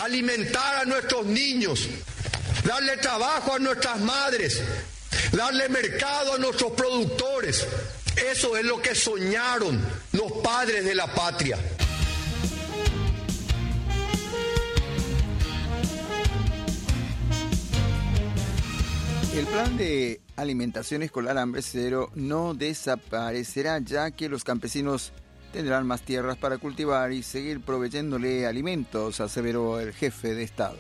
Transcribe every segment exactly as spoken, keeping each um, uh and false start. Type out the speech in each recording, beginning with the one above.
alimentar a nuestros niños, darle trabajo a nuestras madres, darle mercado a nuestros productores. Eso es lo que soñaron los padres de la patria. El plan de alimentación escolar Hambre Cero no desaparecerá, ya que los campesinos tendrán más tierras para cultivar y seguir proveyéndole alimentos, aseveró el jefe de Estado.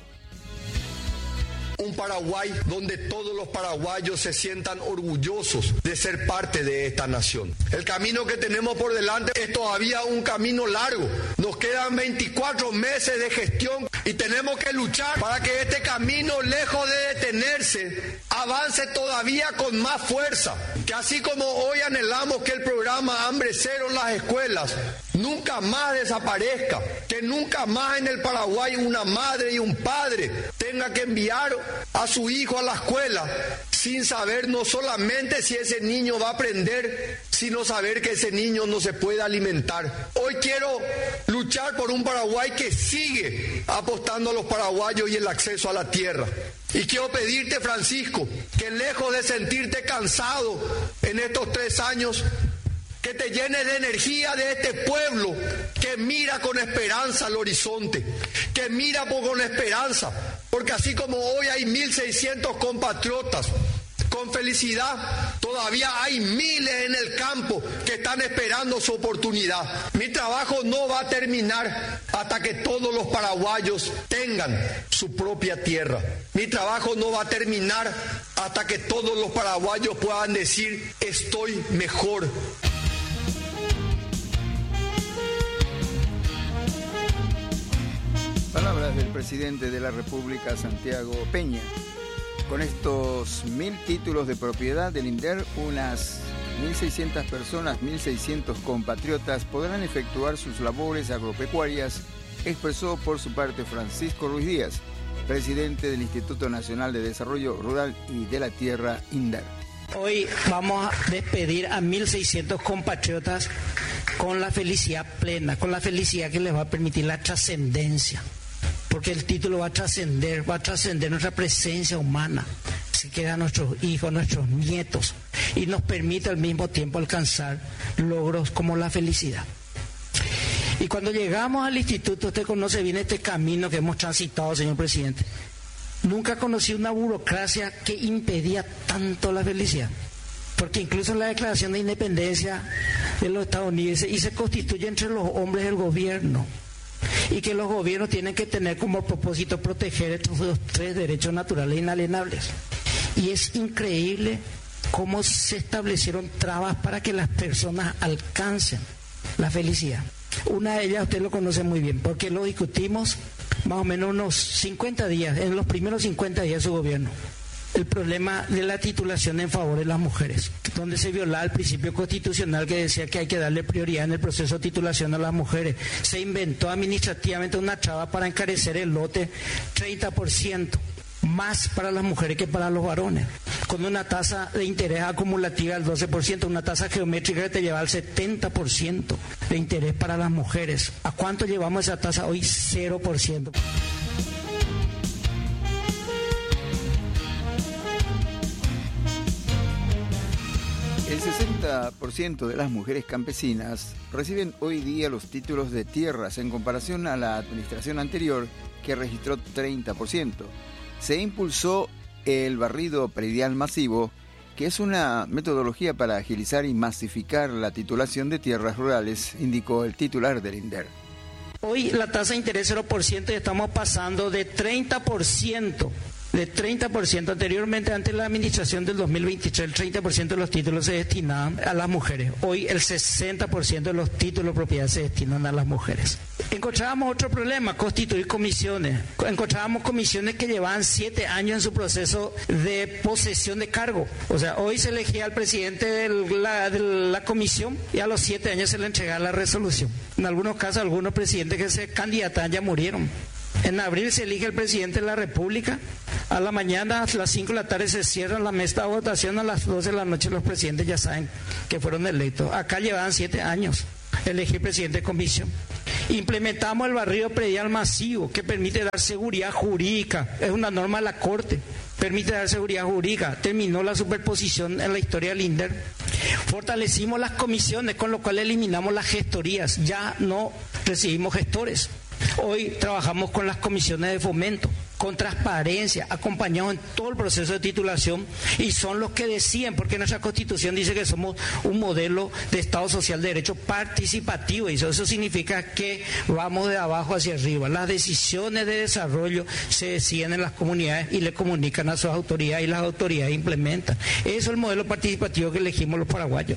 Un Paraguay donde todos los paraguayos se sientan orgullosos de ser parte de esta nación. El camino que tenemos por delante es todavía un camino largo. Nos quedan veinticuatro meses de gestión y tenemos que luchar para que este camino, lejos de detenerse, avance todavía con más fuerza. Que así como hoy anhelamos que el programa Hambre Cero en las escuelas nunca más desaparezca, que nunca más en el Paraguay una madre y un padre tenga que enviar a su hijo a la escuela sin saber no solamente si ese niño va a aprender, sino saber que ese niño no se puede alimentar. Hoy quiero luchar por un Paraguay que sigue apostando a los paraguayos y el acceso a la tierra. Y quiero pedirte, Francisco, que lejos de sentirte cansado en estos tres años, que te llenes de energía de este pueblo que mira con esperanza al horizonte, que mira con esperanza, porque así como hoy hay mil seiscientos compatriotas con felicidad, todavía hay miles en el campo que están esperando su oportunidad. Mi trabajo no va a terminar hasta que todos los paraguayos tengan su propia tierra. Mi trabajo no va a terminar hasta que todos los paraguayos puedan decir: estoy mejor. Palabras del presidente de la República, Santiago Peña. Con estos mil títulos de propiedad del INDER, unas mil seiscientas personas, mil seiscientos compatriotas podrán efectuar sus labores agropecuarias, expresó por su parte Francisco Ruiz Díaz, presidente del Instituto Nacional de Desarrollo Rural y de la Tierra, INDER. Hoy vamos a despedir a mil seiscientos compatriotas con la felicidad plena, con la felicidad que les va a permitir la trascendencia. Porque el título va a trascender, va a trascender nuestra presencia humana, se quedan nuestros hijos, nuestros nietos, y nos permite al mismo tiempo alcanzar logros como la felicidad. Y cuando llegamos al instituto, usted conoce bien este camino que hemos transitado, señor presidente. Nunca conocí una burocracia que impedía tanto la felicidad. Porque incluso en la Declaración de Independencia de los Estados Unidos, y se constituye entre los hombres el gobierno, y que los gobiernos tienen que tener como propósito proteger estos tres derechos naturales inalienables. Y es increíble cómo se establecieron trabas para que las personas alcancen la felicidad. Una de ellas usted lo conoce muy bien, porque lo discutimos más o menos unos cincuenta días, en los primeros cincuenta días de su gobierno. El problema de la titulación en favor de las mujeres, donde se violaba el principio constitucional que decía que hay que darle prioridad en el proceso de titulación a las mujeres. Se inventó administrativamente una traba para encarecer el lote treinta por ciento, más para las mujeres que para los varones, con una tasa de interés acumulativa del doce por ciento, una tasa geométrica que te lleva al setenta por ciento de interés para las mujeres. ¿A cuánto llevamos esa tasa hoy? cero por ciento. El sesenta por ciento de las mujeres campesinas reciben hoy día los títulos de tierras en comparación a la administración anterior, que registró treinta por ciento. Se impulsó el barrido predial masivo, que es una metodología para agilizar y masificar la titulación de tierras rurales, indicó el titular del INDER. Hoy la tasa de interés cero por ciento y estamos pasando de treinta por ciento. De treinta por ciento, anteriormente, antes de la administración del dos mil veintitrés, el treinta por ciento de los títulos se destinaban a las mujeres. Hoy el sesenta por ciento de los títulos de propiedad se destinan a las mujeres. Encontrábamos otro problema, constituir comisiones. Encontrábamos comisiones que llevaban siete años en su proceso de posesión de cargo. O sea, hoy se elegía al presidente de la, de la comisión y a los siete años se le entregaba la resolución. En algunos casos, algunos presidentes que se candidataban ya murieron. En abril se elige el presidente de la República. A la mañana, a las cinco de la tarde se cierra la mesa de votación. A las doce de la noche los presidentes ya saben que fueron electos. Acá llevaban siete años elegir presidente de comisión. Implementamos el barrido predial masivo, que permite dar seguridad jurídica. Es una norma de la Corte. Permite dar seguridad jurídica. Terminó la superposición en la historia del INDER. Fortalecimos las comisiones, con lo cual eliminamos las gestorías. Ya no recibimos gestores. Hoy trabajamos con las comisiones de fomento, con transparencia, acompañados en todo el proceso de titulación, y son los que deciden, porque nuestra Constitución dice que somos un modelo de Estado Social de Derecho participativo, y eso, eso significa que vamos de abajo hacia arriba. Las decisiones de desarrollo se deciden en las comunidades y le comunican a sus autoridades, y las autoridades implementan. Eso es el modelo participativo que elegimos los paraguayos.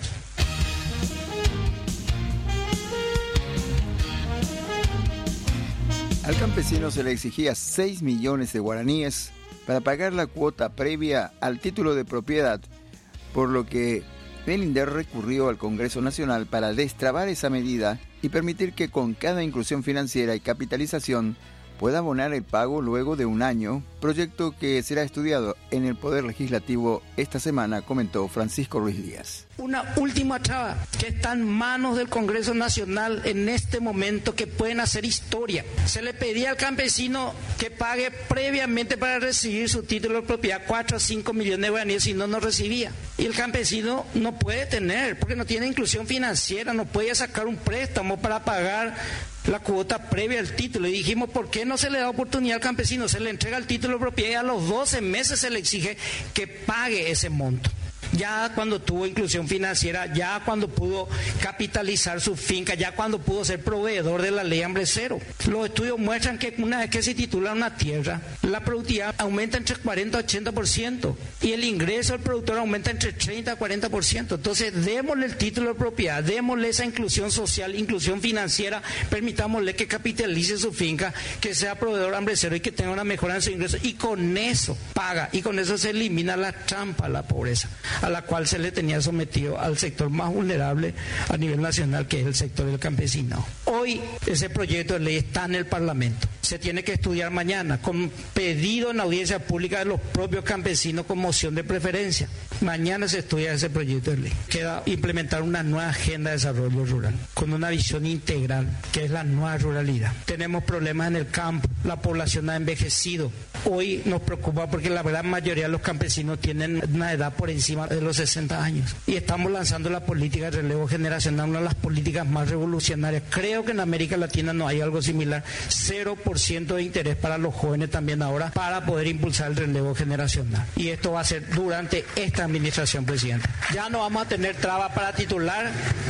Al campesino se le exigía seis millones de guaraníes para pagar la cuota previa al título de propiedad, por lo que el INDER recurrió al Congreso Nacional para destrabar esa medida y permitir que con cada inclusión financiera y capitalización pueda abonar el pago luego de un año, proyecto que será estudiado en el Poder Legislativo esta semana, comentó Francisco Ruiz Díaz. Una última traba que está en manos del Congreso Nacional en este momento, que pueden hacer historia. Se le pedía al campesino que pague previamente para recibir su título de propiedad cuatro a cinco millones de guaraníes, si no, no recibía. Y el campesino no puede tener, porque no tiene inclusión financiera, no puede sacar un préstamo para pagar la cuota previa al título. Y dijimos, ¿por qué no se le da oportunidad al campesino? Se le entrega el título de propiedad y a los doce meses se le exige que pague ese monto. Ya cuando tuvo inclusión financiera, ya cuando pudo capitalizar su finca, ya cuando pudo ser proveedor de la ley hambre cero. Los estudios muestran que una vez que se titula una tierra, la productividad aumenta entre cuarenta a ochenta por ciento y el ingreso del productor aumenta entre treinta a cuarenta por ciento. Entonces, démosle el título de propiedad, démosle esa inclusión social, inclusión financiera, permitámosle que capitalice su finca, que sea proveedor hambre cero y que tenga una mejora en su ingreso, y con eso paga, y con eso se elimina la trampa, la pobreza, a la cual se le tenía sometido al sector más vulnerable a nivel nacional, que es el sector del campesinado. Hoy ese proyecto de ley está en el Parlamento. Se tiene que estudiar mañana, con pedido en audiencia pública de los propios campesinos con moción de preferencia. Mañana se estudia ese proyecto de ley. Queda implementar una nueva agenda de desarrollo rural, con una visión integral, que es la nueva ruralidad. Tenemos problemas en el campo, la población ha envejecido. Hoy nos preocupa porque la gran mayoría de los campesinos tienen una edad por encima de los sesenta años. Y estamos lanzando la política de relevo generacional, una de las políticas más revolucionarias. Creo que en América Latina no hay algo similar. cero por ciento de interés para los jóvenes también ahora, para poder impulsar el relevo generacional. Y esto va a ser durante esta administración, presidente. Ya no vamos a tener traba para titular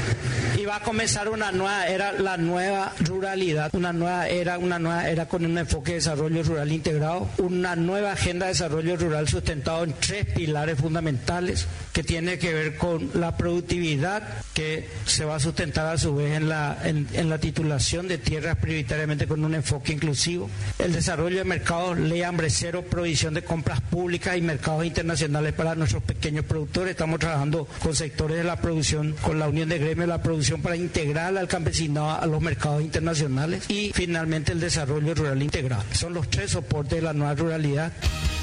y va a comenzar una nueva era, la nueva ruralidad, una nueva era, una nueva era con un enfoque de desarrollo rural integrado, una nueva agenda de desarrollo rural sustentado en tres pilares fundamentales, que tiene que ver con la productividad, que se va a sustentar a su vez en la, en, en la titulación de tierras prioritariamente con un enfoque inclusivo, el desarrollo de mercados, ley hambre cero, provisión de compras públicas y mercados internacionales para nuestros pequeños productores. Estamos trabajando con sectores de la producción, con la Unión de Gremios de la Producción, para integrar al campesinado a los mercados internacionales, y finalmente el desarrollo rural integral. Son los tres soportes de la nueva ruralidad.